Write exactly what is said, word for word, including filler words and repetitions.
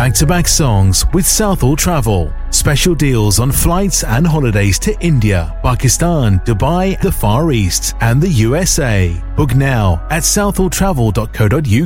back-to-back songs with Southall Travel. Special deals on flights and holidays to India, Pakistan, Dubai, the Far East, and the U S A. Book now at southall travel dot co dot uk.